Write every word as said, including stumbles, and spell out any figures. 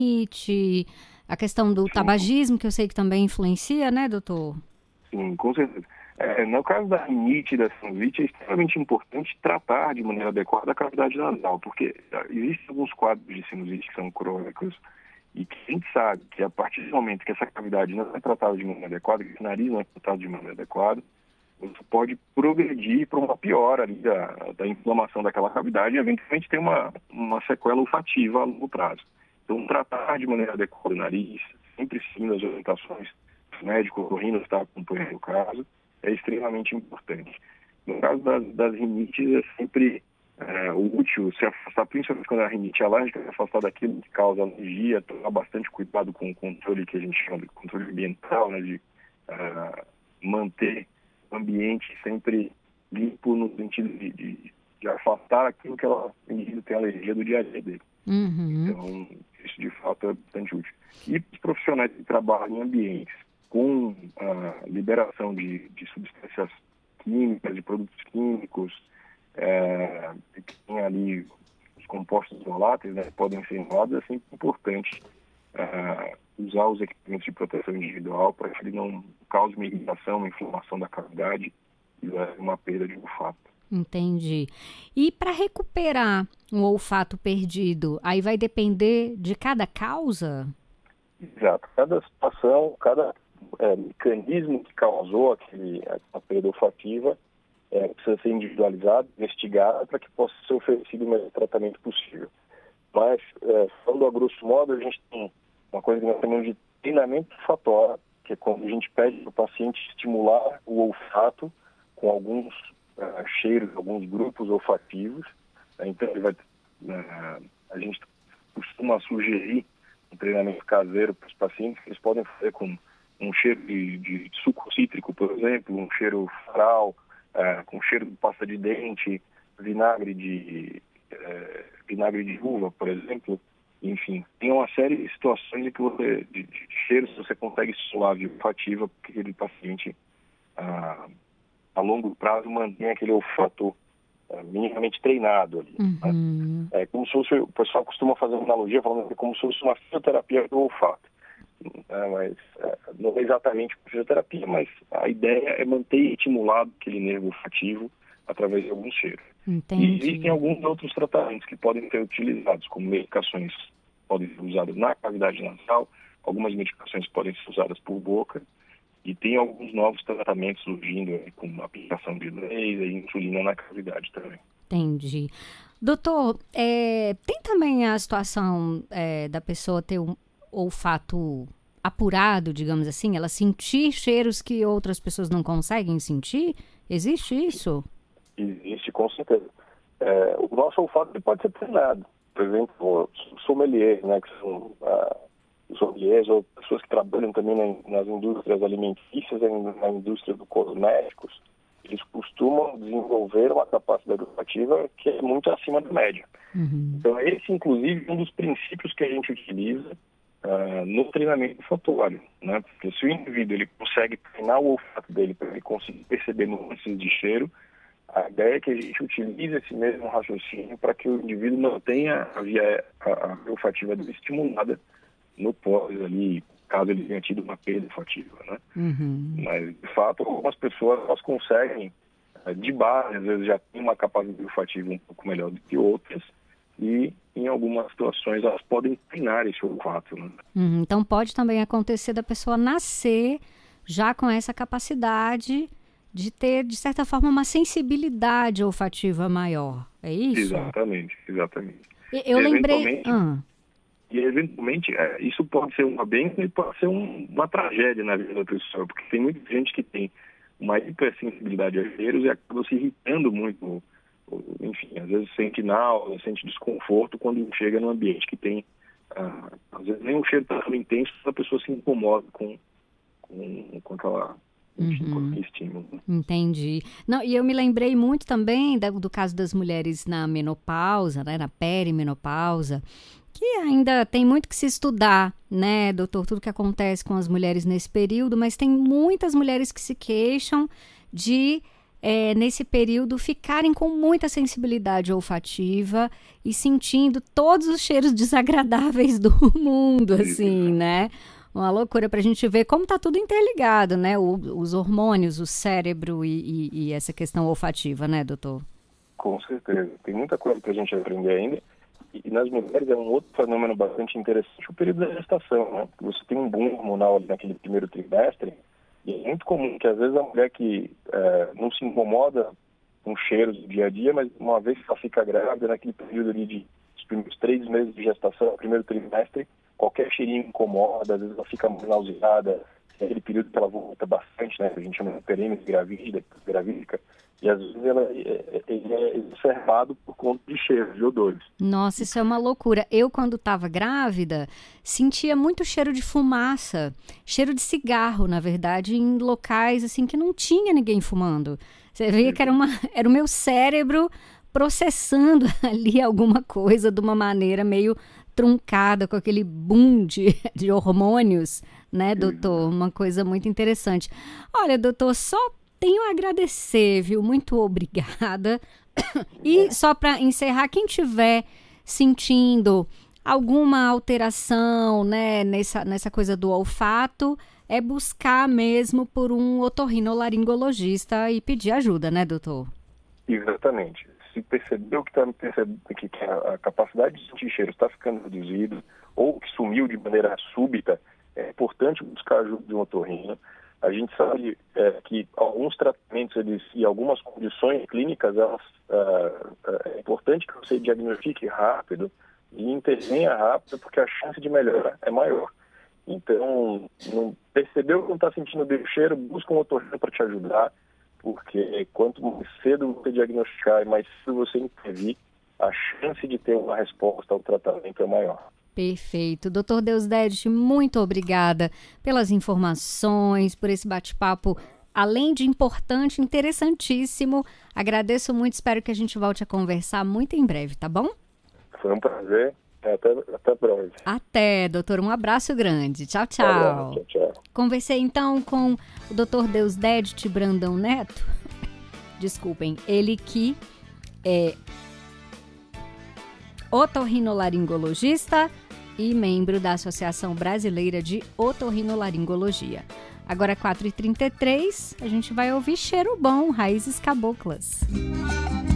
rinite, a questão do Sim, tabagismo, que eu sei que também influencia, né, doutor? sim, com certeza. É, no caso da rinite e da sinusite, é extremamente importante tratar de maneira adequada a cavidade nasal, porque ah, existem alguns quadros de sinusite que são crônicos e que a gente sabe que a partir do momento que essa cavidade não é tratada de maneira adequada, que esse nariz não é tratado de maneira adequada, você pode progredir para uma piora ali da, da inflamação daquela cavidade e eventualmente ter uma, uma sequela olfativa a longo prazo. Então, tratar de maneira adequada o nariz, sempre seguindo as orientações do médico, o otorrino está acompanhando o caso, é extremamente importante. No caso das, das rinites, é sempre é, útil se afastar, principalmente quando a rinite é alérgica, se afastar daquilo que causa alergia, tomar bastante cuidado com o controle que a gente chama de controle ambiental, né, de uh, manter o ambiente sempre limpo no sentido de, de, de afastar aquilo que ela, o indivíduo tem alergia do dia a dia dele. Uhum. Então, isso de fato é bastante útil. E os profissionais que trabalham em ambientes com a liberação de, de substâncias químicas, de produtos químicos, é, que tem ali os compostos voláteis, né, que podem ser inalados, é sempre importante é, usar os equipamentos de proteção individual para que ele não cause uma irritação, uma inflamação da cavidade e leve uma perda de olfato. Entendi. E para recuperar um olfato perdido, aí vai depender de cada causa? Exato. Cada situação, cada é, mecanismo que causou aquele, a perda olfativa é, precisa ser individualizado, investigado, para que possa ser oferecido o melhor tratamento possível. Mas, é, falando a grosso modo, a gente tem uma coisa que nós chamamos de treinamento olfatório, que é quando a gente pede para o paciente estimular o olfato com alguns uh, cheiros, alguns grupos olfativos. Né? Então, ele vai, uh, a gente costuma sugerir um treinamento caseiro para os pacientes que eles podem fazer com um cheiro de, de suco cítrico, por exemplo, um cheiro floral, uh, com cheiro de pasta de dente, vinagre de, uh, vinagre de uva, por exemplo. Enfim, tem uma série de situações em que você, de, de cheiros você consegue suave olfativa para que aquele paciente, uh, a longo prazo, mantenha aquele olfato uh, minimamente treinado ali. Né? Uhum. É como se fosse, o pessoal costuma fazer uma analogia falando que é como se fosse uma fisioterapia do olfato. É, mas é, não é exatamente uma fisioterapia, mas a ideia é manter estimulado aquele nervo olfativo através de alguns cheiros. E existem Entendi. alguns outros tratamentos que podem ser utilizados, como medicações podem ser usadas na cavidade nasal, algumas medicações podem ser usadas por boca, e tem alguns novos tratamentos surgindo, como aplicação de laser e insulina na cavidade também. Entendi. Doutor, é, tem também a situação é, da pessoa ter um olfato apurado, digamos assim, ela sentir cheiros que outras pessoas não conseguem sentir? Existe isso? Existe, com certeza. É, o nosso olfato pode ser treinado. Por exemplo, sommeliers, né, que são ah, sommeliers ou pessoas que trabalham também na, nas indústrias alimentícias, na indústria dos cosméticos, eles costumam desenvolver uma capacidade olfativa que é muito acima da média. Uhum. Então, esse, inclusive, é um dos princípios que a gente utiliza uh, no treinamento olfatório, né? Porque se o indivíduo ele consegue treinar o olfato dele para ele conseguir perceber nuances de cheiro, a ideia é que a gente utilize esse mesmo raciocínio para que o indivíduo mantenha a via a, a olfativa dele estimulada no pós ali, caso ele tenha tido uma perda olfativa, né? Uhum. Mas, de fato, algumas pessoas elas conseguem, de base, às vezes já tem uma capacidade olfativa um pouco melhor do que outras, e em algumas situações elas podem treinar esse olfato, né? Uhum. Então pode também acontecer da pessoa nascer já com essa capacidade de ter, de certa forma, uma sensibilidade olfativa maior. É isso? Exatamente, exatamente. E- Eu E lembrei. eventualmente, Ah, e eventualmente é, isso pode ser uma bênção e pode ser um, uma tragédia na vida da pessoa, porque tem muita gente que tem uma hipersensibilidade a cheiros e acaba se irritando muito, ou, enfim, às vezes sente náusea, sente desconforto quando chega num ambiente que tem, ah, às vezes nem um cheiro tão intenso, a pessoa se incomoda com, com, com aquela, enfim, com uhum. aquele estímulo. Entendi. Não, e eu me lembrei muito também da- do caso das mulheres na menopausa, né, na perimenopausa, que ainda tem muito que se estudar, né, doutor, tudo que acontece com as mulheres nesse período, mas tem muitas mulheres que se queixam de é, nesse período, ficarem com muita sensibilidade olfativa e sentindo todos os cheiros desagradáveis do mundo, assim, né? Uma loucura para a gente ver como está tudo interligado, né? O, os hormônios, o cérebro e, e, e essa questão olfativa, né, doutor? Com certeza. Tem muita coisa para a gente aprender ainda. E nas mulheres é um outro fenômeno bastante interessante, o período da gestação, né? Você tem um boom hormonal ali naquele primeiro trimestre, e é muito comum que às vezes a mulher que é, não se incomoda com cheiros do dia a dia, mas uma vez que ela fica grávida, naquele período ali de os primeiros três meses de gestação, primeiro trimestre, qualquer cheirinho incomoda, às vezes ela fica nauseada, é aquele período que ela volta bastante, né? A gente chama de perêmese gravídica, gravídica. E às vezes ela, ele é exacerbado por conta de cheiros, de odores. Nossa, isso é uma loucura. Eu, quando estava grávida, sentia muito cheiro de fumaça, cheiro de cigarro, na verdade, em locais assim que não tinha ninguém fumando. Você via que era, uma, era o meu cérebro processando ali alguma coisa de uma maneira meio truncada, com aquele boom de, de hormônios, né, doutor? Uma coisa muito interessante. Olha, doutor, só tenho a agradecer, viu? Muito obrigada. E só para encerrar, quem tiver sentindo alguma alteração, né, nessa, nessa coisa do olfato, é buscar mesmo por um otorrinolaringologista e pedir ajuda, né, doutor? Exatamente. Se percebeu que, tá, percebe, que a capacidade de sentir cheiro está ficando reduzida ou que sumiu de maneira súbita, é importante buscar ajuda de um otorrino. A gente sabe é, que alguns tratamentos eles, e algumas condições clínicas, elas, uh, uh, é importante que você diagnostique rápido e intervenha rápido, porque a chance de melhorar é maior. Então, não, percebeu que não está sentindo bem o cheiro, busca um otorrino para te ajudar, porque quanto mais cedo você diagnosticar e mais cedo você intervir, a chance de ter uma resposta ao tratamento é maior. Perfeito. doutor Deusdedit, muito obrigada pelas informações, por esse bate-papo, além de importante, interessantíssimo. Agradeço muito, espero que a gente volte a conversar muito em breve, tá bom? Foi um prazer. Até, até breve. Até, doutor. Um abraço grande. Tchau, tchau. Um abraço, tchau, tchau. Conversei então com o doutor Deusdedit Brandão Neto. Desculpem, ele que é otorrinolaringologista e membro da Associação Brasileira de Otorrinolaringologia. Agora, quatro e trinta e três, a gente vai ouvir Cheiro Bom, Raízes Caboclas.